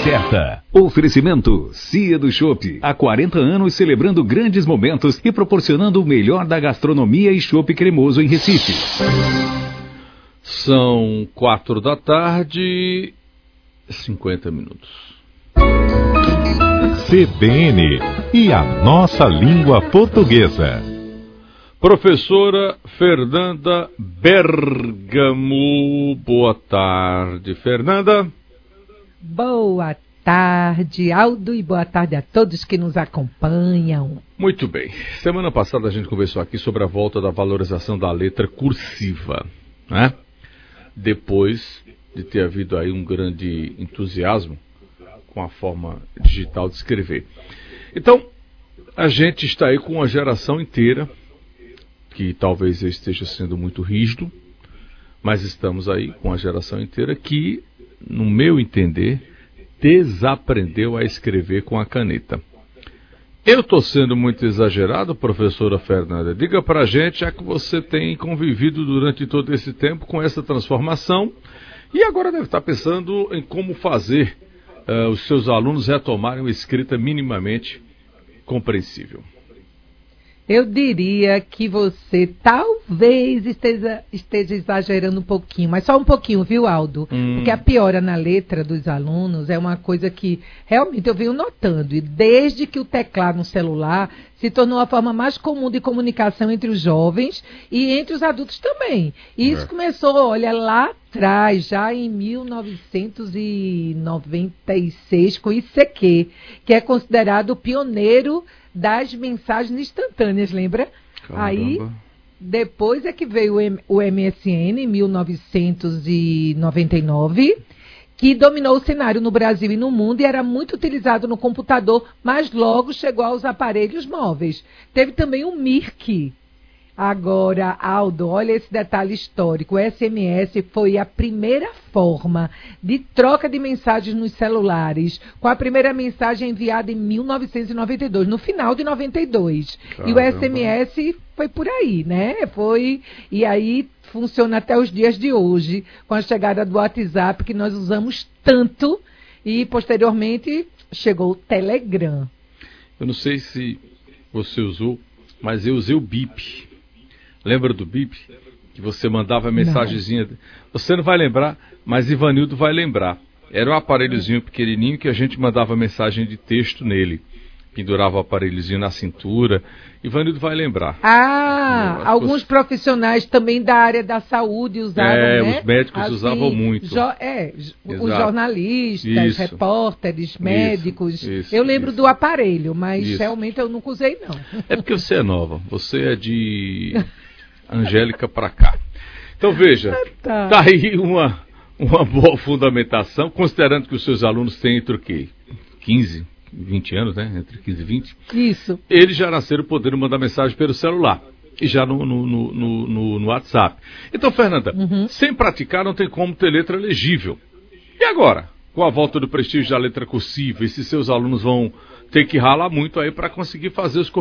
certa. Oferecimento Cia do Chopp. Há 40 anos celebrando grandes momentos e proporcionando o melhor da gastronomia e chopp cremoso em Recife. São 4 da tarde, 50 minutos. CBN e a nossa língua portuguesa. Professora Fernanda Bergamo. Boa tarde, Fernanda. Boa tarde, Aldo, e boa tarde a todos que nos acompanham. Muito bem. Semana passada a gente conversou aqui sobre a volta da valorização da letra cursiva, né? Depois de ter havido aí um grande entusiasmo com a forma digital de escrever. Então, a gente está aí com uma geração inteira, que talvez eu esteja sendo muito rígido, mas estamos aí com a geração inteira que, no meu entender, desaprendeu a escrever com a caneta. Eu estou sendo muito exagerado, professora Fernanda? Diga para a gente, já que você tem convivido durante todo esse tempo com essa transformação e agora deve estar pensando em como fazer os seus alunos retomarem uma escrita minimamente compreensível. Eu diria que você talvez esteja exagerando um pouquinho, mas só um pouquinho, viu, Aldo? Porque a piora na letra dos alunos é uma coisa que realmente eu venho notando. E desde que o teclado no celular se tornou a forma mais comum de comunicação entre os jovens e entre os adultos também. E isso começou, olha, lá atrás, já em 1996, com o ICQ, que é considerado o pioneiro das mensagens instantâneas, lembra? Caramba. Aí, depois é que veio o MSN, em 1999, que dominou o cenário no Brasil e no mundo e era muito utilizado no computador, mas logo chegou aos aparelhos móveis. Teve também o Mirk. Agora, Aldo, olha esse detalhe histórico. O SMS foi a primeira forma de troca de mensagens nos celulares, com a primeira mensagem enviada em 1992, no final de 92. Caramba. E o SMS foi por aí, né? E aí funciona até os dias de hoje, com a chegada do WhatsApp, que nós usamos tanto, e posteriormente chegou o Telegram. Eu não sei se você usou, mas eu usei o Bip. Lembra do Bip? Que você mandava a mensagenzinha. Você não vai lembrar, mas Ivanildo vai lembrar. Era um aparelhozinho pequenininho que a gente mandava mensagem de texto nele. Pendurava o aparelhozinho na cintura. Ivanildo vai lembrar. Alguns profissionais também da área da saúde usavam, né? Os médicos usavam muito. Os jornalistas, repórteres, médicos. Eu lembro do aparelho, mas realmente eu nunca usei, não. É porque você é nova. Você é de Angélica pra cá. Então veja, tá aí uma boa fundamentação, considerando que os seus alunos têm entre o quê? 15, 20 anos, né? Entre 15 e 20. Isso. Eles já nasceram podendo mandar mensagem pelo celular. E já no WhatsApp. Então, Fernanda, sem praticar não tem como ter letra legível. E agora? Com a volta do prestígio da letra cursiva, esses seus alunos vão ter que ralar muito aí para conseguir fazer os